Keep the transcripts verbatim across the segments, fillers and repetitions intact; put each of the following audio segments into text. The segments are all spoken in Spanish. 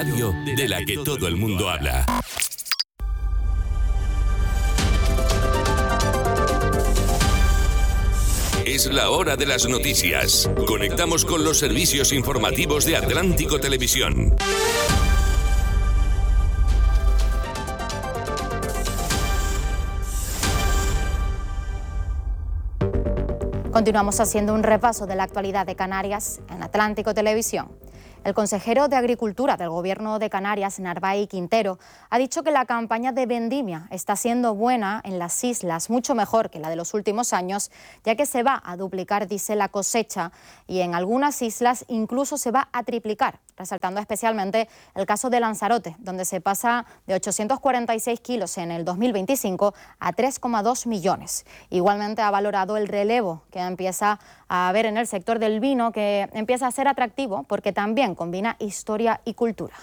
radio de la que todo el mundo habla. Es la hora de las noticias. Conectamos con los servicios informativos de Atlántico Televisión. Continuamos haciendo un repaso de la actualidad de Canarias en Atlántico Televisión. El consejero de Agricultura del Gobierno de Canarias, Narvay Quintero, ha dicho que la campaña de vendimia está siendo buena en las islas, mucho mejor que la de los últimos años, ya que se va a duplicar, dice, la cosecha y en algunas islas incluso se va a triplicar, resaltando especialmente el caso de Lanzarote, donde se pasa de ochocientos cuarenta y seis kilos en el dos mil veinticinco a tres coma dos millones. Igualmente ha valorado el relevo que empieza a haber en el sector del vino, que empieza a ser atractivo porque también combina historia y cultura.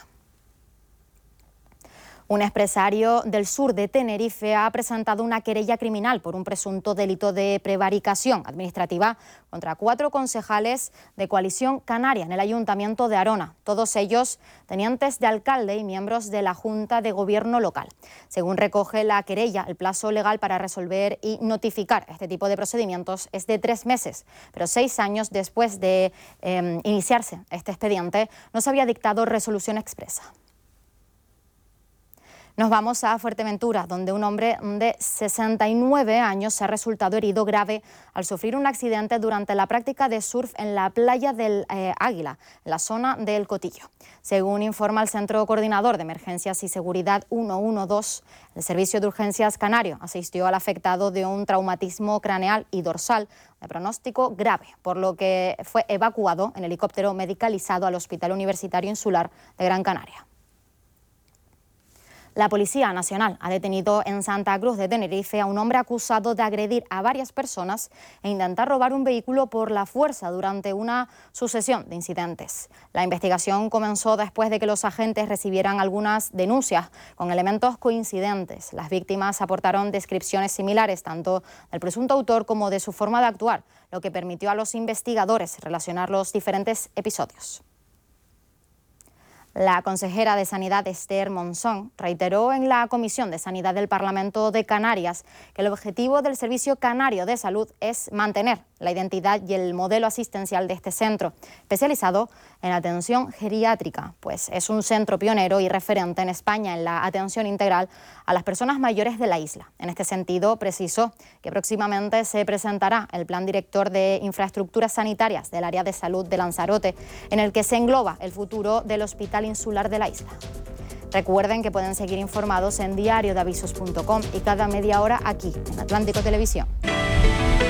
Un empresario del sur de Tenerife ha presentado una querella criminal por un presunto delito de prevaricación administrativa contra cuatro concejales de Coalición Canaria en el Ayuntamiento de Arona, todos ellos tenientes de alcalde y miembros de la Junta de Gobierno local. Según recoge la querella, el plazo legal para resolver y notificar este tipo de procedimientos es de tres meses, pero seis años después de eh, iniciarse este expediente no se había dictado resolución expresa. Nos vamos a Fuerteventura, donde un hombre de sesenta y nueve años ha resultado herido grave al sufrir un accidente durante la práctica de surf en la playa del eh, Águila, en la zona del Cotillo. Según informa el Centro Coordinador de Emergencias y Seguridad ciento doce, el Servicio de Urgencias Canario asistió al afectado de un traumatismo craneal y dorsal de pronóstico grave, por lo que fue evacuado en helicóptero medicalizado al Hospital Universitario Insular de Gran Canaria. La Policía Nacional ha detenido en Santa Cruz de Tenerife a un hombre acusado de agredir a varias personas e intentar robar un vehículo por la fuerza durante una sucesión de incidentes. La investigación comenzó después de que los agentes recibieran algunas denuncias con elementos coincidentes. Las víctimas aportaron descripciones similares tanto del presunto autor como de su forma de actuar, lo que permitió a los investigadores relacionar los diferentes episodios. La consejera de Sanidad, Esther Monzón, reiteró en la Comisión de Sanidad del Parlamento de Canarias que el objetivo del Servicio Canario de Salud es mantener la identidad y el modelo asistencial de este centro, especializado en atención geriátrica, pues es un centro pionero y referente en España en la atención integral a las personas mayores de la isla. En este sentido, precisó que próximamente se presentará el Plan Director de Infraestructuras Sanitarias del Área de Salud de Lanzarote, en el que se engloba el futuro del Hospital Insular de la isla. Recuerden que pueden seguir informados en diario de avisos punto com y cada media hora aquí en Atlántico Televisión.